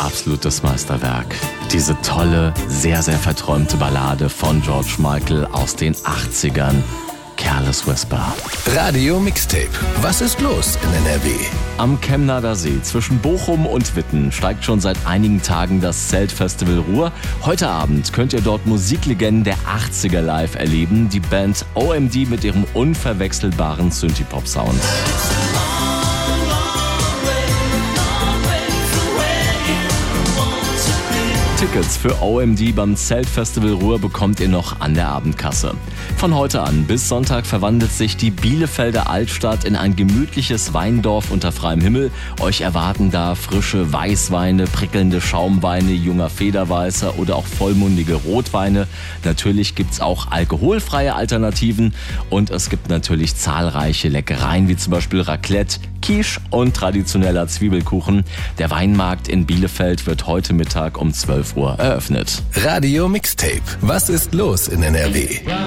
absolutes Meisterwerk. Diese tolle, sehr, sehr verträumte Ballade von George Michael aus den 80ern. Careless Whisper. Radio Mixtape. Was ist los in NRW? Am Chemnader See zwischen Bochum und Witten steigt schon seit einigen Tagen das Zeltfestival Ruhr. Heute Abend könnt ihr dort Musiklegenden der 80er live erleben. Die Band OMD mit ihrem unverwechselbaren Synthie-Pop-Sound. Tickets für OMD beim Zeltfestival Ruhr bekommt ihr noch an der Abendkasse. Von heute an bis Sonntag verwandelt sich die Bielefelder Altstadt in ein gemütliches Weindorf unter freiem Himmel. Euch erwarten da frische Weißweine, prickelnde Schaumweine, junger Federweißer oder auch vollmundige Rotweine. Natürlich gibt's auch alkoholfreie Alternativen und es gibt natürlich zahlreiche Leckereien wie zum Beispiel Raclette, Quiche und traditioneller Zwiebelkuchen. Der Weinmarkt in Bielefeld wird heute Mittag um 12 Uhr eröffnet. Radio Mixtape. Was ist los in NRW?